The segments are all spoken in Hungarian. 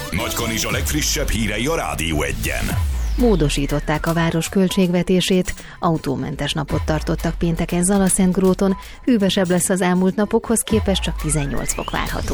Nagykanizsa legfrissebb hírei a Rádió Egyen. Módosították a város költségvetését, autómentes napot tartottak pénteken Zalaszentgróton, hűvösebb lesz az elmúlt napokhoz képest, csak 18 fok várható.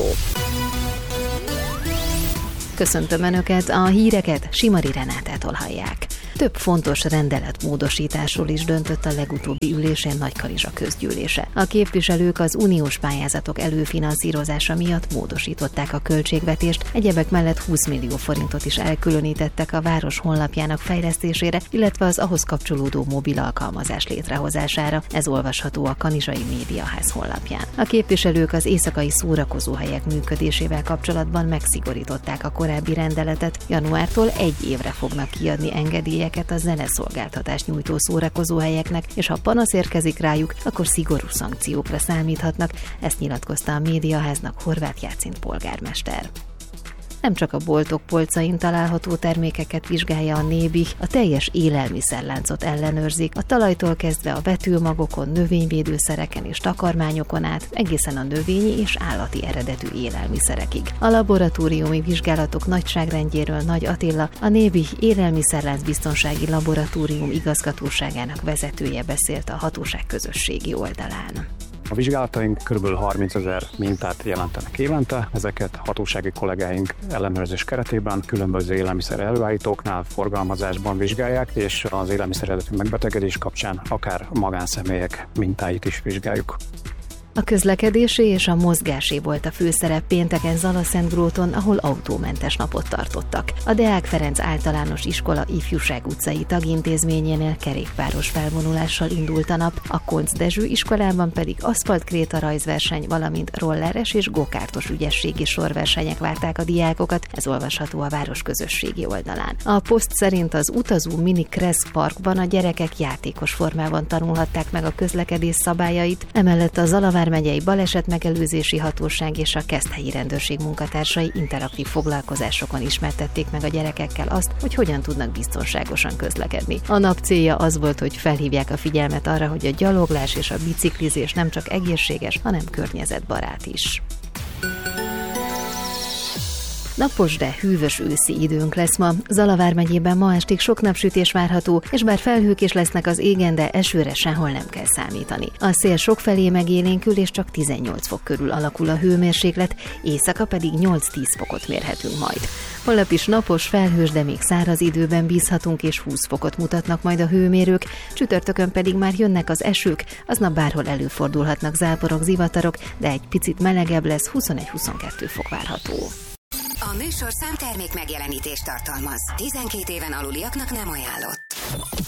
Köszöntöm Önöket, a híreket Simari Renátától hallják. Több fontos rendeletmódosításról is döntött a legutóbbi ülésén Nagykanizsa közgyűlése. A képviselők az uniós pályázatok előfinanszírozása miatt módosították a költségvetést, egyebek mellett 20 millió forintot is elkülönítettek a város honlapjának fejlesztésére, illetve az ahhoz kapcsolódó mobil alkalmazás létrehozására. Ez olvasható a Kanizsai Médiaház honlapján. A képviselők az éjszakai szórakozóhelyek működésével kapcsolatban megszigorították a korábbi rendeletet. Januártól 1 évre fognak kiadni engedélyeket a zeneszolgáltatást nyújtó szórakozóhelyeknek, és ha panasz érkezik rájuk, akkor szigorú szankciókra számíthatnak, ezt nyilatkozta a Médiaháznak Horváth Jácint polgármester. Nem csak a boltok polcain található termékeket vizsgálja a Nébi, a teljes élelmiszerláncot ellenőrzik, a talajtól kezdve a vetőmagokon, növényvédőszereken és takarmányokon át, egészen a növényi és állati eredetű élelmiszerekig. A laboratóriumi vizsgálatok nagyságrendjéről Nagy Attila, a Nébi Élelmiszerlánc Biztonsági Laboratórium igazgatóságának vezetője beszélt a hatóság közösségi oldalán. A vizsgálataink kb. 30 000 mintát jelentenek évente, ezeket hatósági kollégáink ellenőrzés keretében különböző élelmiszer előállítóknál, forgalmazásban vizsgálják, és az élelmiszer eredetű megbetegedés kapcsán akár magánszemélyek mintáit is vizsgáljuk. A közlekedésé és a mozgásé volt a főszerep pénteken Zalaszentgróton, ahol autómentes napot tartottak. A Deák Ferenc Általános Iskola Ifjúság utcai tagintézményénél kerékpáros felvonulással indult a nap, a Koncz Dezső iskolában pedig aszfaltkréta rajzverseny, valamint rolleres és gokártos ügyességi sorversenyek várták a diákokat, ez olvasható a város közösségi oldalán. A poszt szerint az utazó mini Kressz Parkban a gyerekek játékos formában tanulhatták meg a közlekedés szabályait, emellett a Zalavár megyei balesetmegelőzési hatóság és a Keszthelyi rendőrség munkatársai interaktív foglalkozásokon ismertették meg a gyerekekkel azt, hogy hogyan tudnak biztonságosan közlekedni. A nap célja az volt, hogy felhívják a figyelmet arra, hogy a gyaloglás és a biciklizés nem csak egészséges, hanem környezetbarát is. Napos, de hűvös őszi időnk lesz ma. Zalavár megyében ma estig sok napsütés várható, és bár felhők is lesznek az égen, de esőre sehol nem kell számítani. A szél sokfelé megélénkül, és csak 18 fok körül alakul a hőmérséklet, éjszaka pedig 8-10 fokot mérhetünk majd. Holnap is napos, felhős, de még száraz időben bízhatunk, és 20 fokot mutatnak majd a hőmérők, csütörtökön pedig már jönnek az esők, aznap bárhol előfordulhatnak záporok, zivatarok, de egy picit melegebb lesz, 21-22 fok várható. A műsorszám termék megjelenítést tartalmaz. 12 éven aluliaknak nem ajánlott.